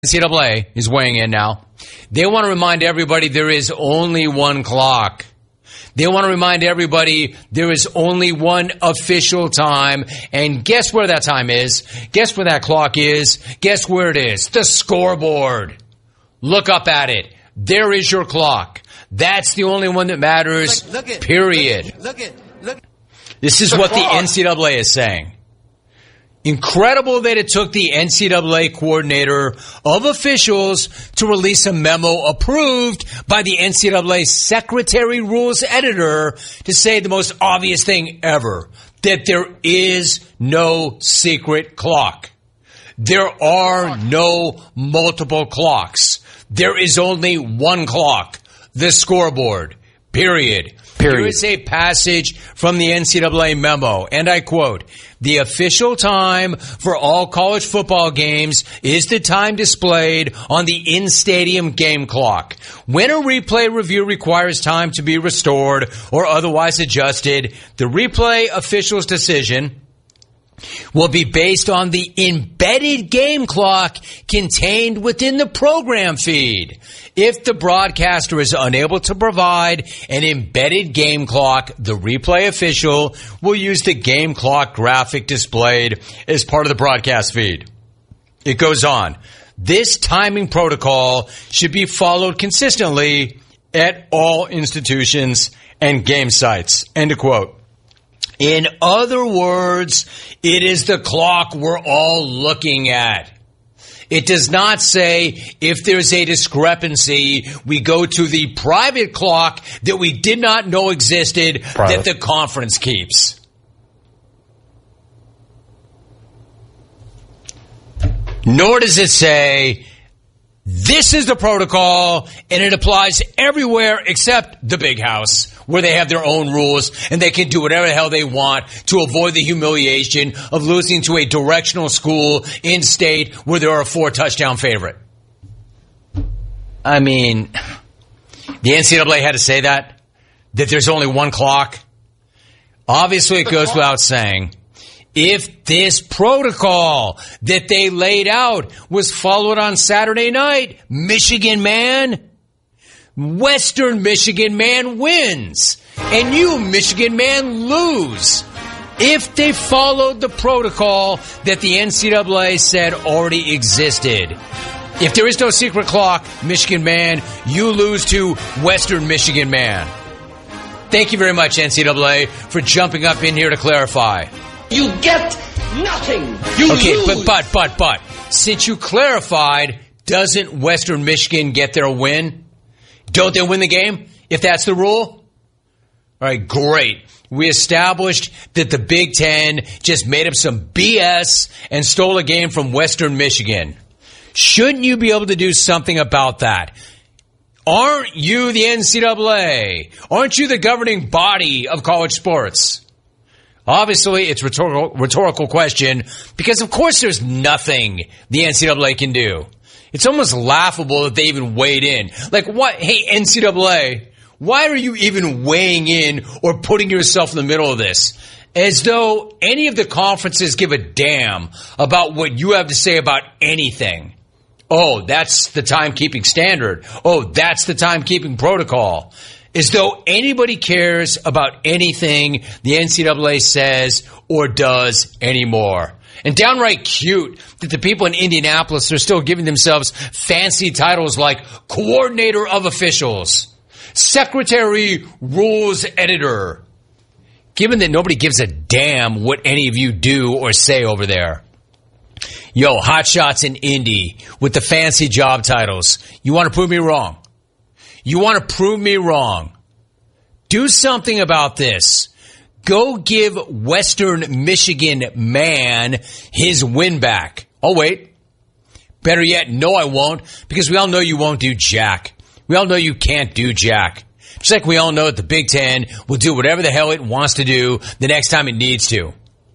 NCAA is weighing in now. They want to remind everybody there is only one clock. They want to remind everybody there is only one official time. And guess where that time is? Guess where that clock is? Guess where it is? The scoreboard. Look up at it. There is your clock. That's the only one that matters, period. This is what the NCAA is saying. Incredible that it took the NCAA coordinator of officials to release a memo approved by the NCAA secretary rules editor to say the most obvious thing ever, that there is no secret clock. There are no multiple clocks. There is only one clock, the scoreboard, period. Here is a passage from the NCAA memo, and I quote, "The official time for all college football games is the time displayed on the in-stadium game clock. When a replay review requires time to be restored or otherwise adjusted, the replay official's decision will be based on the embedded game clock contained within the program feed. If the broadcaster is unable to provide an embedded game clock, the replay official will use the game clock graphic displayed as part of the broadcast feed." It goes on. "This timing protocol should be followed consistently at all institutions and game sites." End of quote. In other words, it is the clock we're all looking at. It does not say if there's a discrepancy, we go to the private clock that we did not know existed that the conference keeps. Nor does it say this is the protocol and it applies everywhere except the big house, where they have their own rules and they can do whatever the hell they want to avoid the humiliation of losing to a directional school in state where they're a 4-touchdown favorite. I mean, the NCAA had to say that there's only one clock. Obviously, it goes without saying, if this protocol that they laid out was followed on Saturday night, Michigan man, Western Michigan man wins, and you, Michigan man, lose. If they followed the protocol that the NCAA said already existed, if there is no secret clock, Michigan man, you lose to Western Michigan man. Thank you very much, NCAA, for jumping up in here to clarify. You get nothing. You lose. But since you clarified, doesn't Western Michigan get their win? Don't they win the game if that's the rule? All right, great. We established that the Big Ten just made up some BS and stole a game from Western Michigan. Shouldn't you be able to do something about that? Aren't you the NCAA? Aren't you the governing body of college sports? Obviously, it's a rhetorical question because, of course, there's nothing the NCAA can do. It's almost laughable that they even weighed in. Like, what? Hey, NCAA, why are you even weighing in or putting yourself in the middle of this? As though any of the conferences give a damn about what you have to say about anything. Oh, that's the timekeeping standard. Oh, that's the timekeeping protocol. As though anybody cares about anything the NCAA says or does anymore. And downright cute that the people in Indianapolis are still giving themselves fancy titles like Coordinator of Officials, Secretary Rules Editor, given that nobody gives a damn what any of you do or say over there. Yo, hotshots in Indy with the fancy job titles. You want to prove me wrong? You want to prove me wrong? Do something about this. Go give Western Michigan man his win back. Oh, wait. Better yet, no, I won't, because we all know you won't do jack. We all know you can't do jack. Just like we all know that the Big Ten will do whatever the hell it wants to do the next time it needs to.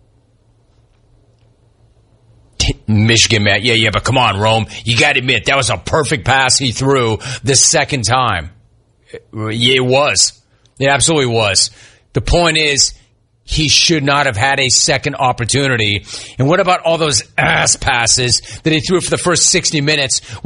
Michigan, man. Yeah, but come on, Rome. You got to admit, that was a perfect pass he threw the second time. Yeah, it was. It absolutely was. The point is, He should not have had a second opportunity. And what about all those ass passes that he threw for the first 60 minutes